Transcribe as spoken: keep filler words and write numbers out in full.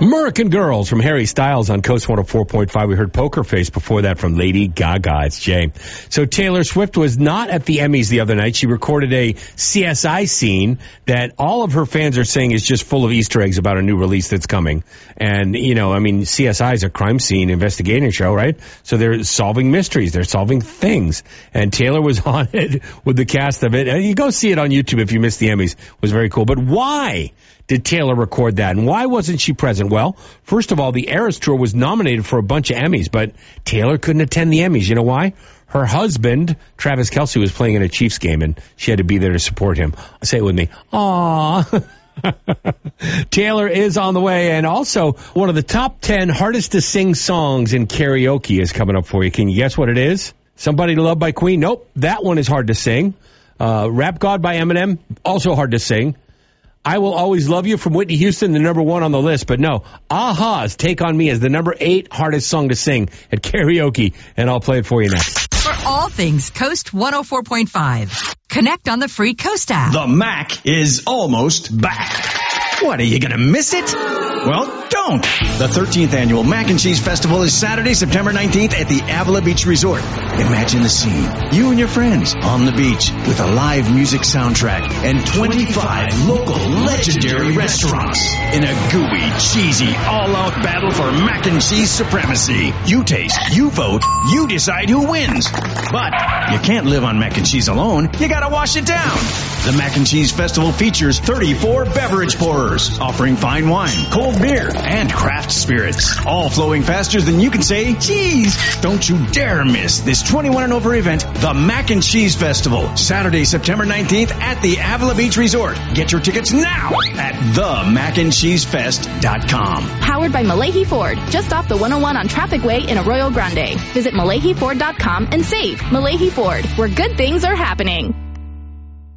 American Girls from Harry Styles on Coast one oh four point five. We heard Poker Face before that from Lady Gaga. It's Jay. So Taylor Swift was not at the Emmys the other night. She recorded a C S I scene that all of her fans are saying is just full of Easter eggs about a new release that's coming. And, you know, I mean, C S I is a crime scene investigating show, right? So they're solving mysteries. They're solving things. And Taylor was on it with the cast of it. And you go see it on YouTube if you missed the Emmys. It was very cool. But why did Taylor record that? And why wasn't she present? Well, first of all, the Eras Tour was nominated for a bunch of Emmys, but Taylor couldn't attend the Emmys. You know why? Her husband, Travis Kelce, was playing in a Chiefs game, and she had to be there to support him. Say it with me. Aww. Taylor is on the way, and also one of the top ten hardest to sing songs in karaoke is coming up for you. Can you guess what it is? Somebody to Love by Queen? Nope. That one is hard to sing. Uh, Rap God by Eminem, also hard to sing. I Will Always Love You from Whitney Houston, the number one on the list. But no, a-ha's Take On Me is the number eight hardest song to sing at karaoke, and I'll play it for you next. For all things Coast one oh four point five, connect on the free Coast app. The Mac is almost back. What, are you going to miss it? Well, don't. The thirteenth Annual Mac and Cheese Festival is Saturday, September nineteenth at the Avila Beach Resort. Imagine the scene. You and your friends on the beach with a live music soundtrack and twenty-five local legendary restaurants in a gooey, cheesy, all-out battle for mac and cheese supremacy. You taste, you vote, you decide who wins. But you can't live on mac and cheese alone. You gotta wash it down. The Mac and Cheese Festival features thirty-four beverage pourers, offering fine wine, cold beer, and craft spirits, all flowing faster than you can say cheese. Don't you dare miss this twenty-one and over event, the Mac and Cheese Festival, Saturday, September nineteenth at the Avila Beach Resort. Get your tickets now at the mac and cheese fest dot com. Powered by Malahi Ford, just off the one oh one on Traffic Way in Arroyo Grande. Visit malahi ford dot com and save. Malahi Ford, where good things are happening.